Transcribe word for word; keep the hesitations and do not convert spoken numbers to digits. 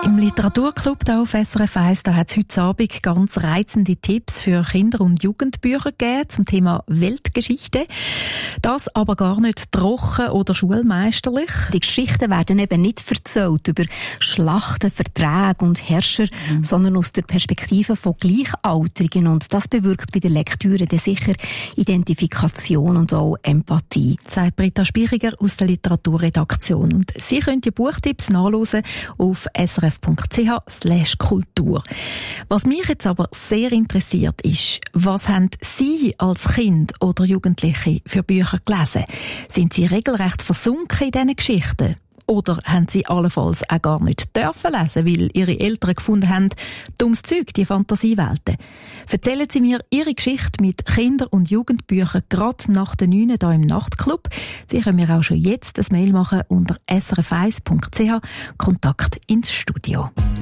Im Literaturclub da auf S R F eins, da hat es heute Abend ganz reizende Tipps für Kinder- und Jugendbücher gegeben zum Thema Weltgeschichte. Das aber gar nicht trocken oder schulmeisterlich. Die Geschichten werden eben nicht erzählt über Schlachten, Verträge und Herrscher, mhm. sondern aus der Perspektive von Gleichaltrigen. Und das bewirkt bei der Lektüre dann sicher Identifikation und auch Empathie. Sagt Britta Spichiger aus der Literaturredaktion. Und Sie können die Buchtipps nachlesen auf s r f punkt c h slash kultur. Was mich jetzt aber sehr interessiert ist, was haben Sie als Kind oder Jugendliche für Bücher gelesen? Sind Sie regelrecht versunken in diesen Geschichten? Oder haben Sie allenfalls auch gar nicht dürfen lesen, weil Ihre Eltern gefunden haben, dummes Zeug, die Fantasiewelten? Erzählen Sie mir Ihre Geschichte mit Kinder- und Jugendbüchern gerade nach den neun hier im Nachtclub. Sie können mir auch schon jetzt ein Mail machen unter s r f eins punkt c h, Kontakt ins Studio.